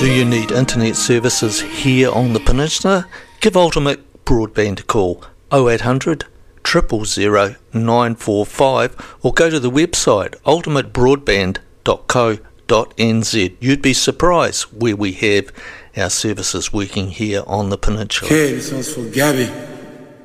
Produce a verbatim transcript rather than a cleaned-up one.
Do you need internet services here on the peninsula? Give Ultimate Broadband a call oh eight hundred, zero zero zero, nine four five or go to the website ultimate broadband dot co dot n z. You'd be surprised where we have our services working here on the peninsula. Okay, this one's for Gabby.